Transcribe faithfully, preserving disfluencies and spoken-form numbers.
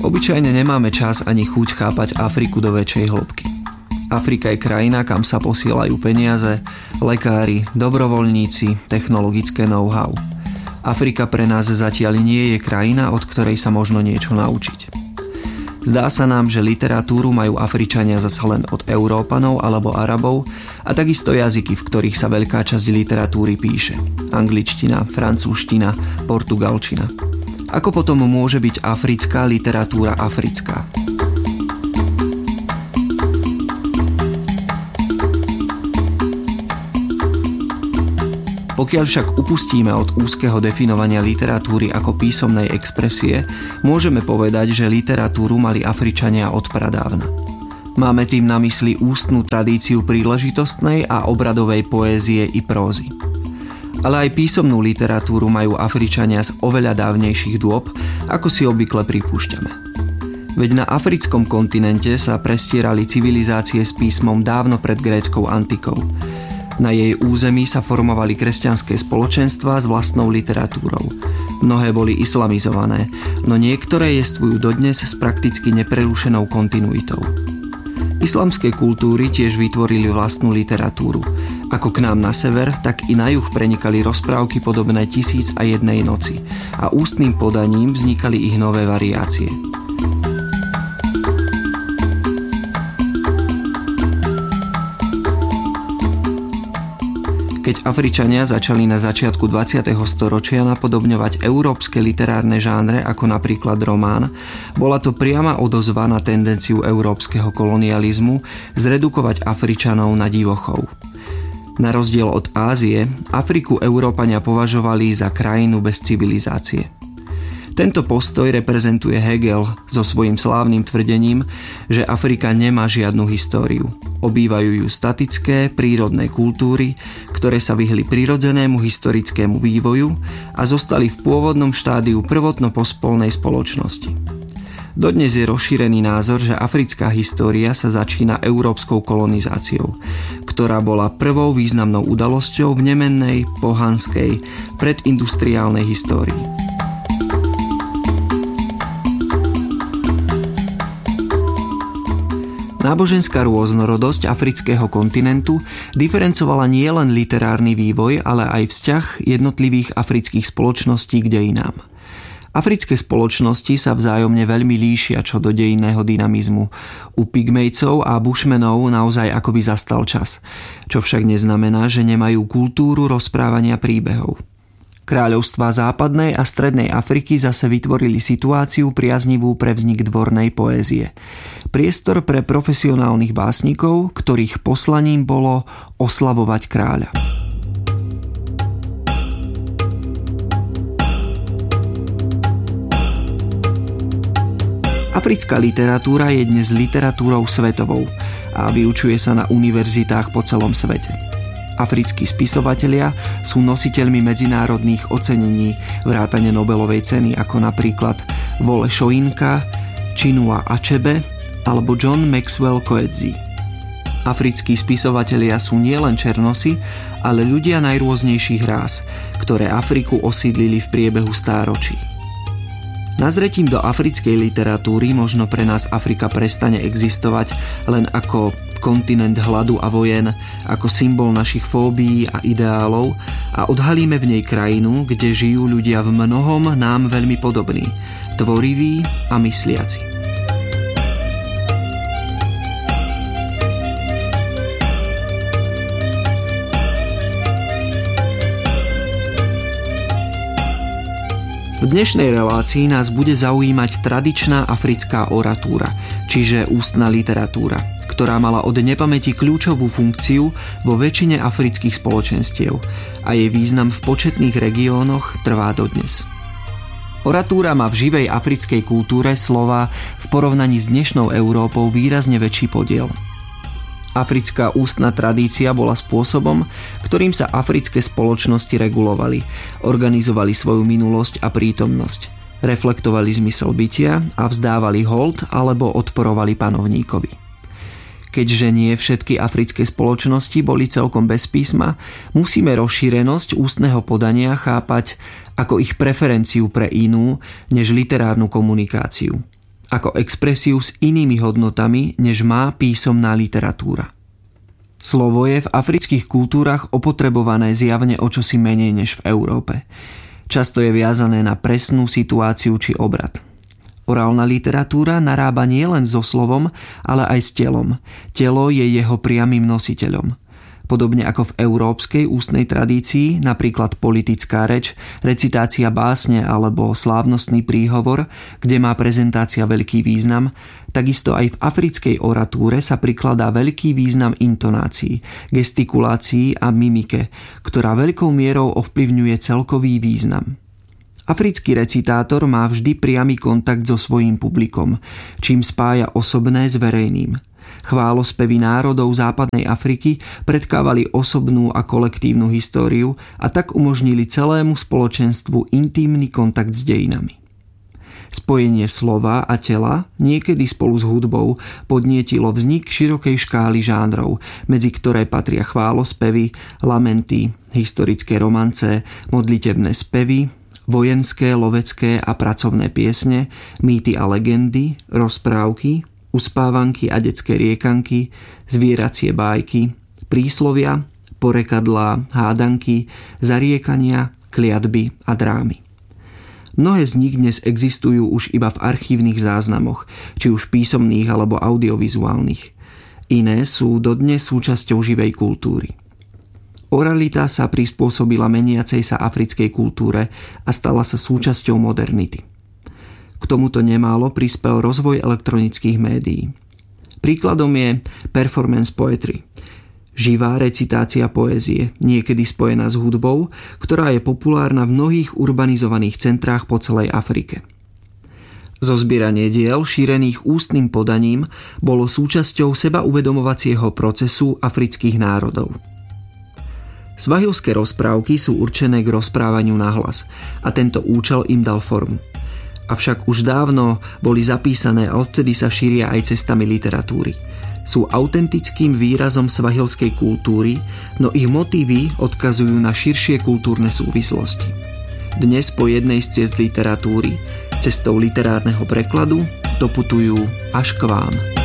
Obyčajne nemáme čas ani chuť chápať Afriku do väčšej hĺbky. Afrika je krajina, kam sa posielajú peniaze, lekári, dobrovoľníci, technologické know-how. Afrika pre nás zatiaľ nie je krajina, od ktorej sa možno niečo naučiť. Zdá sa nám, že literatúru majú Afričania zase len od Európanov alebo Arabov a takisto jazyky, v ktorých sa veľká časť literatúry píše. Angličtina, francúzština, portugalčina. Ako potom môže byť africká literatúra africká? Pokiaľ však upustíme od úzkeho definovania literatúry ako písomnej expresie, môžeme povedať, že literatúru mali Afričania od pradávna. Máme tým na mysli ústnu tradíciu príležitostnej a obradovej poézie i prózy. Ale aj písomnú literatúru majú Afričania z oveľa dávnejších dôb, ako si obvykle pripúšťame. Veď na africkom kontinente sa prestierali civilizácie s písmom dávno pred gréckou antikou. Na jej území sa formovali kresťanské spoločenstvá s vlastnou literatúrou. Mnohé boli islamizované, no niektoré jestvujú dodnes s prakticky neprerušenou kontinuitou. Islamské kultúry tiež vytvorili vlastnú literatúru. Ako k nám na sever, tak i na juh prenikali rozprávky podobné Tisíc a jednej noci a ústnym podaním vznikali ich nové variácie. Keď Afričania začali na začiatku dvadsiateho storočia napodobňovať európske literárne žánre ako napríklad román, bola to priama odozva na tendenciu európskeho kolonializmu zredukovať Afričanov na divochov. Na rozdiel od Ázie, Afriku Európania považovali za krajinu bez civilizácie. Tento postoj reprezentuje Hegel so svojím slávnym tvrdením, že Afrika nemá žiadnu históriu. Obývajú ju statické, prírodné kultúry, ktoré sa vyhli prirodzenému historickému vývoju a zostali v pôvodnom štádiu prvotno-pospolnej spoločnosti. Dodnes je rozšírený názor, že africká história sa začína európskou kolonizáciou, ktorá bola prvou významnou udalosťou v nemennej, pohanskej, predindustriálnej histórii. Náboženská rôznorodosť afrického kontinentu diferencovala nielen literárny vývoj, ale aj vzťah jednotlivých afrických spoločností k dejinám. Africké spoločnosti sa vzájomne veľmi líšia čo do dejinného dynamizmu. U pygmejcov a bushmenov naozaj akoby zastal čas, čo však neznamená, že nemajú kultúru rozprávania príbehov. Kráľovstvá západnej a strednej Afriky zase vytvorili situáciu priaznivú pre vznik dvornej poézie. Priestor pre profesionálnych básnikov, ktorých poslaním bolo oslavovať kráľa. Africká literatúra je dnes literatúrou svetovou a vyučuje sa na univerzitách po celom svete. Africkí spisovatelia sú nositeľmi medzinárodných ocenení vrátane Nobelovej ceny ako napríklad Wole Soyinka, Chinua Achebe alebo John Maxwell Coetzee. Africkí spisovatelia sú nielen černosi, ale ľudia najrôznejších rás, ktoré Afriku osídlili v priebehu stáročí. Nazretím do africkej literatúry možno pre nás Afrika prestane existovať len ako kontinent hladu a vojen, ako symbol našich fóbií a ideálov a odhalíme v nej krajinu, kde žijú ľudia v mnohom nám veľmi podobní, tvoriví a mysliaci. V dnešnej relácii nás bude zaujímať tradičná africká oratúra, čiže ústna literatúra, ktorá mala od nepamäti kľúčovú funkciu vo väčšine afrických spoločenstiev a jej význam v početných regiónoch trvá dodnes. Oratúra má v živej africkej kultúre slova v porovnaní s dnešnou Európou výrazne väčší podiel. Africká ústna tradícia bola spôsobom, ktorým sa africké spoločnosti regulovali, organizovali svoju minulosť a prítomnosť, reflektovali zmysel bytia a vzdávali hold alebo odporovali panovníkovi. Keďže nie všetky africké spoločnosti boli celkom bez písma, musíme rozšírenosť ústneho podania chápať ako ich preferenciu pre inú než literárnu komunikáciu. ako expresiu s inými hodnotami, než má písomná literatúra. Slovo je v afrických kultúrach opotrebované zjavne o čosi menej než v Európe. Často je viazané na presnú situáciu či obrad. Orálna literatúra narába nielen so slovom, ale aj s telom. Telo je jeho priamym nositeľom. Podobne ako v európskej ústnej tradícii, napríklad politická reč, recitácia básne alebo slávnostný príhovor, kde má prezentácia veľký význam, takisto aj v africkej oratúre sa prikladá veľký význam intonácií, gestikulácií a mimike, ktorá veľkou mierou ovplyvňuje celkový význam. Africký recitátor má vždy priamy kontakt so svojím publikom, čím spája osobné s verejným. Chválospevy národov západnej Afriky predkávali osobnú a kolektívnu históriu a tak umožnili celému spoločenstvu intímny kontakt s dejinami. Spojenie slova a tela, niekedy spolu s hudbou, podnietilo vznik širokej škály žánrov, medzi ktoré patria chválospevy, lamenty, historické romance, modlitebné spevy, vojenské, lovecké a pracovné piesne, mýty a legendy, rozprávky, uspávanky a detské riekanky, zvieracie bájky, príslovia, porekadlá, hádanky, zariekania, kliatby a drámy. Mnohé z nich dnes existujú už iba v archívnych záznamoch, či už písomných alebo audiovizuálnych. Iné sú dodnes súčasťou živej kultúry. Oralita sa prispôsobila meniacej sa africkej kultúre a stala sa súčasťou modernity. K tomuto nemálo prispel rozvoj elektronických médií. Príkladom je performance poetry. Živá recitácia poézie, niekedy spojená s hudbou, ktorá je populárna v mnohých urbanizovaných centrách po celej Afrike. Zozbieranie diel šírených ústnym podaním bolo súčasťou seba uvedomovacieho procesu afrických národov. Svahilské rozprávky sú určené k rozprávaniu nahlas a tento účel im dal formu. Avšak už dávno boli zapísané a odtedy sa šíria aj cestami literatúry. Sú autentickým výrazom svahilskej kultúry, no ich motívy odkazujú na širšie kultúrne súvislosti. Dnes po jednej z ciest literatúry, cestou literárneho prekladu, doputujú až k vám.